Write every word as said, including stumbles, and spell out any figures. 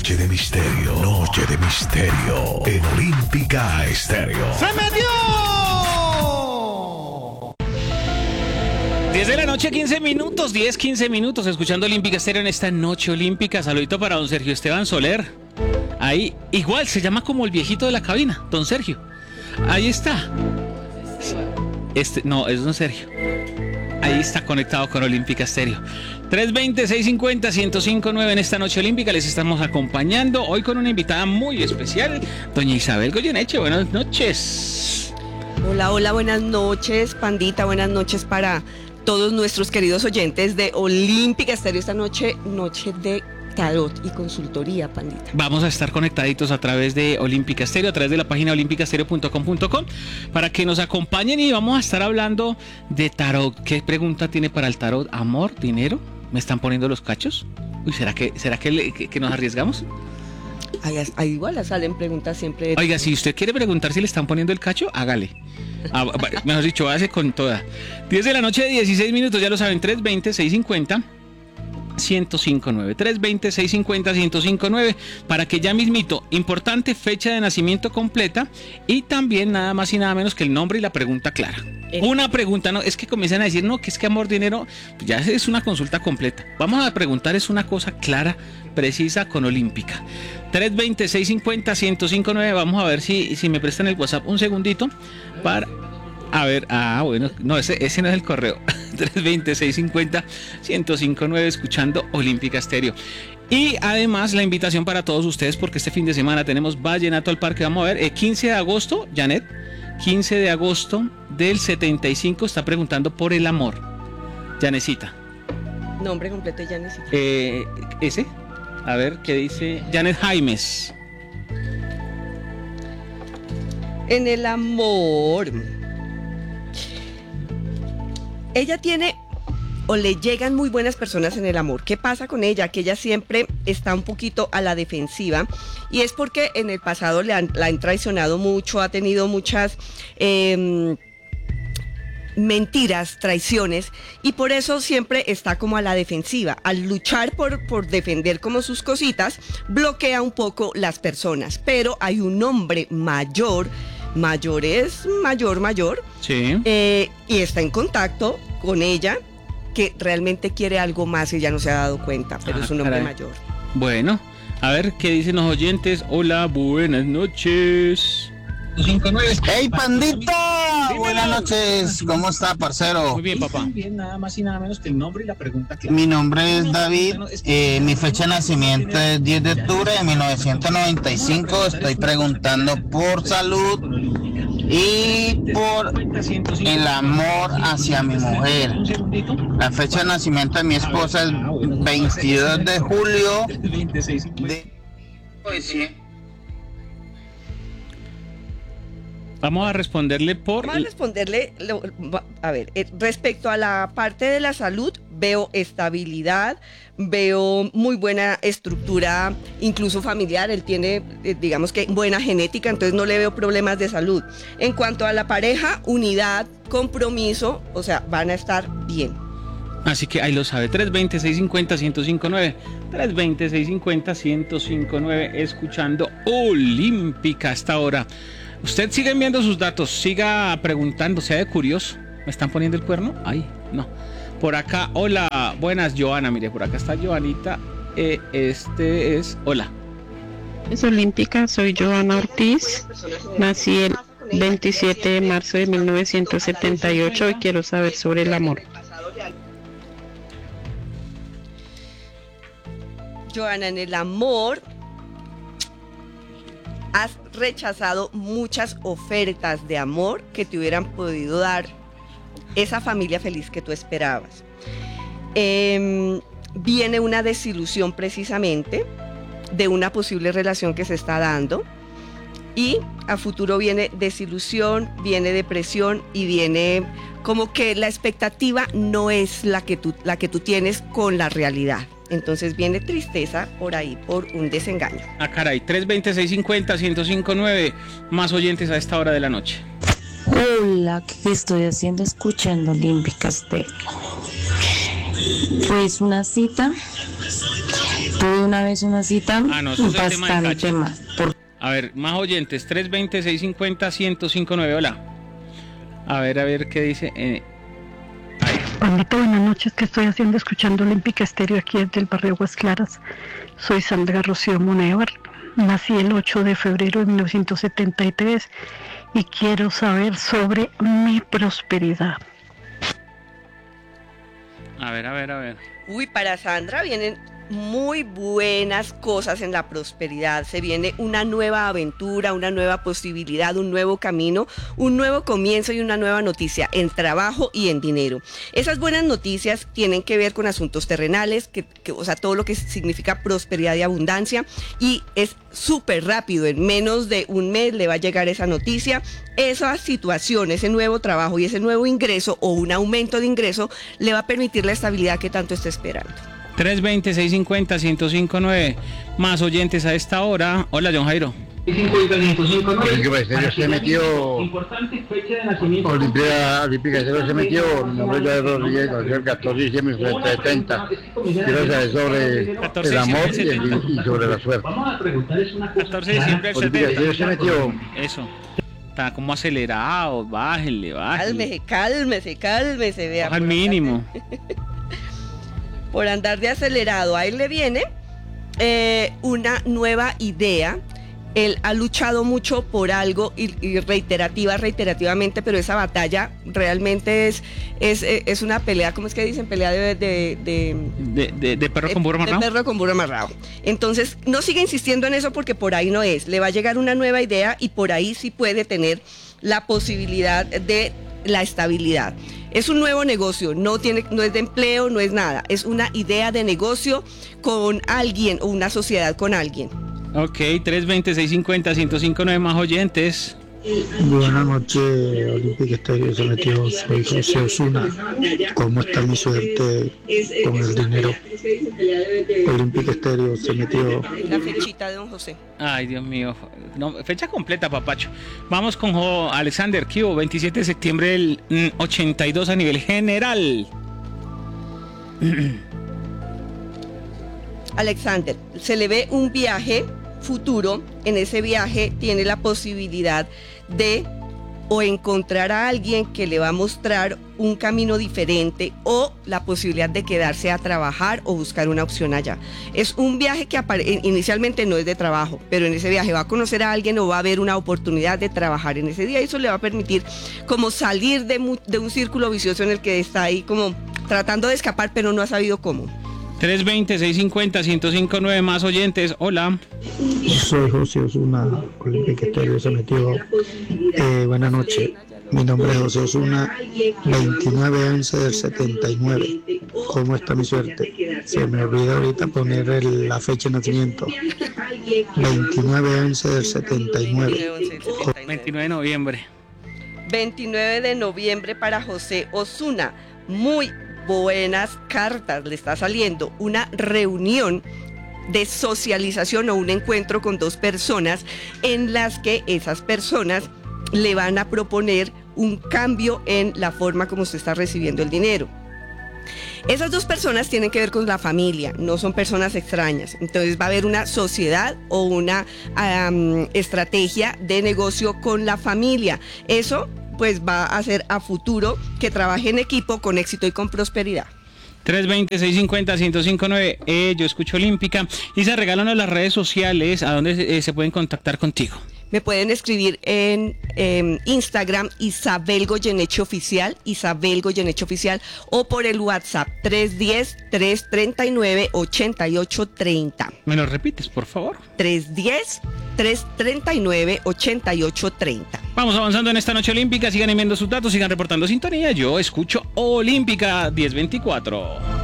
Noche de misterio, noche de misterio en Olímpica Estéreo. ¡Se metió! diez de la noche, quince minutos, diez, quince minutos, escuchando Olímpica Estéreo en esta noche olímpica. Saludito para don Sergio Esteban Soler. Ahí, igual, se llama como el viejito de la cabina, don Sergio. Ahí está. Este, no, es don Sergio. Ahí está conectado con Olímpica Estéreo. tres veinte, seiscientos cincuenta, ciento cinco punto nueve en esta noche olímpica. Les estamos acompañando hoy con una invitada muy especial, doña Isabel Goyeneche. Buenas noches. Hola, hola, buenas noches, pandita. Buenas noches para todos nuestros queridos oyentes de Olímpica Estéreo. Esta noche, noche de tarot y consultoría, pandita. Vamos a estar conectaditos a través de Olímpica Estéreo, a través de la página olímpica estéreo punto com punto com, para que nos acompañen y vamos a estar hablando de tarot. ¿Qué pregunta tiene para el tarot? ¿Amor? ¿Dinero? ¿Me están poniendo los cachos? Uy, ¿será que, será que, le, que, que nos arriesgamos? Ahí, ahí igual salen preguntas siempre. Oiga, si usted quiere preguntar si le están poniendo el cacho, hágale. Ah, mejor dicho, hace con toda. diez de la noche, dieciséis minutos, ya lo saben, tres veinte, seiscientos cincuenta, ciento cinco punto nueve, tres veinte, seiscientos cincuenta, ciento cinco punto nueve, para que ya mismito, importante, fecha de nacimiento completa y también nada más y nada menos que el nombre y la pregunta clara. Una pregunta, no, es que comienzan a decir, no, que es que amor, dinero, ya es una consulta completa. Vamos a preguntar, es una cosa clara, precisa, con Olímpica. tres veinte, seiscientos cincuenta, ciento cinco punto nueve, vamos a ver si, si me prestan el WhatsApp un segundito para... A ver, ah, bueno, no, ese, ese no es el correo. tres veinte, seiscientos cincuenta, ciento cinco punto nueve, escuchando Olímpica Estéreo. Y además la invitación para todos ustedes, porque este fin de semana tenemos Vallenato al Parque. Vamos a ver, el quince de agosto, Janet, quince de agosto del setenta y cinco, está preguntando por el amor. Janecita. Nombre completo de Janecita. Eh, ¿Ese? A ver, ¿qué dice? Janet Jaimes. En el amor... Ella tiene o le llegan muy buenas personas en el amor. ¿Qué pasa con ella? Que ella siempre está un poquito a la defensiva y es porque en el pasado le han, la han traicionado mucho, ha tenido muchas eh, mentiras, traiciones y por eso siempre está como a la defensiva. Al luchar por, por defender como sus cositas, bloquea un poco las personas. Pero hay un hombre mayor, mayor es mayor, mayor, sí. eh, y está en contacto con ella, que realmente quiere algo más y ya no se ha dado cuenta, pero ah, es un hombre caray. mayor. Bueno, a ver qué dicen los oyentes. Hola, buenas noches. ¡Hey, pandita! Dímelo. Buenas noches, ¿cómo está, parcero? Muy bien, papá. Bien, nada más y nada menos que el nombre y la pregunta clara. Mi nombre es David, eh, mi fecha de nacimiento es diez de octubre de mil novecientos noventa y cinco. Estoy preguntando por salud y por el amor hacia mi mujer. La fecha de nacimiento de mi esposa es veintidós de julio de... Vamos a responderle por... Vamos a responderle, a ver, respecto a la parte de la salud, veo estabilidad, veo muy buena estructura, incluso familiar. Él tiene, digamos que, buena genética, entonces no le veo problemas de salud. En cuanto a la pareja, unidad, compromiso, o sea, van a estar bien. Así que ahí lo sabe, tres veinte, seiscientos cincuenta, ciento cinco punto nueve, tres veinte, seiscientos cincuenta, ciento cinco punto nueve, escuchando Olímpica hasta ahora. Usted sigue enviando sus datos, siga preguntando, sea de curioso. ¿Me están poniendo el cuerno? Ay, no. Por acá, hola, buenas, Joana. Mire, por acá está Joanita. Eh, este es, hola. Es Olímpica, soy Joana Ortiz. Nací el veintisiete de marzo de mil novecientos setenta y ocho y quiero saber sobre el amor. Joana, en el amor... has rechazado muchas ofertas de amor que te hubieran podido dar esa familia feliz que tú esperabas. Eh, viene una desilusión precisamente de una posible relación que se está dando y a futuro viene desilusión, viene depresión y viene como que la expectativa no es la que tú, la que tú tienes con la realidad. Entonces viene tristeza por ahí, por un desengaño. Ah, caray, tres veinte, seiscientos cincuenta, ciento cinco punto nueve, más oyentes a esta hora de la noche. Hola, ¿qué estoy haciendo? Escuchando Olímpica Estéreo. Pues una cita, todo una vez una cita Ah, no, eso es el tema del bastante cacho. más. Por A ver, más oyentes, tres veinte, seiscientos cincuenta, ciento cinco nueve, hola. A ver, a ver qué dice. Eh, ahí. Juanito, buenas noches, ¿qué estoy haciendo? Escuchando Olímpica Estéreo aquí desde el barrio Aguas Claras. Soy Sandra Rocío Munevar, nací el ocho de febrero de mil novecientos setenta y tres y quiero saber sobre mi prosperidad. A ver, a ver, a ver. Uy, para Sandra vienen muy buenas cosas en la prosperidad. Se viene una nueva aventura, una nueva posibilidad, un nuevo camino, un nuevo comienzo y una nueva noticia en trabajo y en dinero. Esas buenas noticias tienen que ver con asuntos terrenales, que, que, o sea, todo lo que significa prosperidad y abundancia, y es súper rápido. En menos de un mes le va a llegar esa noticia. Esa situación, ese nuevo trabajo y ese nuevo ingreso o un aumento de ingreso le va a permitir la estabilidad que tanto está esperando. tres veinte, seiscientos cincuenta, ciento cinco nueve. Más oyentes a esta hora. Hola, John Jairo. Olímpica Estéreo se metió. Olímpica Olímpica Estéreo se metió. Mi nombre es Joel Rodríguez, nació el catorce de diciembre de mil novecientos setenta. Quiero saber sobre el amor y, el, y sobre la suerte. catorce de diciembre del Olímpica Estéreo se metió. Eso. Está como acelerado. Bájele, bájele. Cálmese, cálmese, cálmese. Vea, Baja al mínimo. Por andar de acelerado, ahí le viene eh, una nueva idea. Él ha luchado mucho por algo y, y reiterativa, reiterativamente, pero esa batalla realmente es, es, es una pelea, ¿cómo es que dicen? Pelea de... De, de, de, de, de perro con burro amarrado. De perro con burro amarrado. Entonces, no siga insistiendo en eso porque por ahí no es. Le va a llegar una nueva idea y por ahí sí puede tener la posibilidad de la estabilidad. Es un nuevo negocio, no, tiene, no es de empleo, no es nada. Es una idea de negocio con alguien o una sociedad con alguien. Ok, tres veinte, seiscientos cincuenta, ciento cinco nueve, más oyentes. Buenas noches, Olímpica Estéreo se metió, soy José Osuna. ¿Cómo está mi suerte con el dinero? Olímpica Estéreo se metió. La fechita de don José. Ay, Dios mío. No, fecha completa, papacho. Vamos con Jo Alexander Kibo, veintisiete de septiembre del mm, ochenta y dos a nivel general. Alexander, se le ve un viaje futuro. En ese viaje tiene la posibilidad de o encontrar a alguien que le va a mostrar un camino diferente o la posibilidad de quedarse a trabajar o buscar una opción allá. Es un viaje que apare- inicialmente no es de trabajo, pero en ese viaje va a conocer a alguien o va a haber una oportunidad de trabajar en ese día y eso le va a permitir como salir de, mu- de un círculo vicioso en el que está ahí como tratando de escapar pero no ha sabido cómo. tres veinte, seiscientos cincuenta, ciento cinco nueve, más oyentes. Hola. Soy José Osuna, Olímpica Estéreo se metió. Eh, buenas noches, mi nombre es José Osuna, veintinueve once del setenta y nueve. ¿Cómo está mi suerte? Se me olvida ahorita poner el, la fecha de nacimiento. veintinueve once del setenta y nueve. veintinueve de noviembre. veintinueve de noviembre para José Osuna. Muy buenas cartas, le está saliendo una reunión de socialización o un encuentro con dos personas en las que esas personas le van a proponer un cambio en la forma como usted está recibiendo el dinero. Esas dos personas tienen que ver con la familia, no son personas extrañas. Entonces va a haber una sociedad o una um, estrategia de negocio con la familia. Eso pues va a hacer a futuro que trabaje en equipo con éxito y con prosperidad. tres veinte, seiscientos cincuenta, ciento cinco nueve, eh, yo escucho Olímpica. Y se regalan las redes sociales, a donde eh, se pueden contactar contigo. Me pueden escribir en eh, Instagram Isabel Goyeneche Oficial, Isabel Goyeneche Oficial, o por el WhatsApp tres uno cero, tres tres nueve, ocho ocho tres cero. ¿Me lo repites, por favor? tres uno cero, tres tres nueve, ocho ocho tres cero. Vamos avanzando en esta noche olímpica, sigan enviando sus datos, sigan reportando sintonía. Yo escucho Olímpica diez veinticuatro.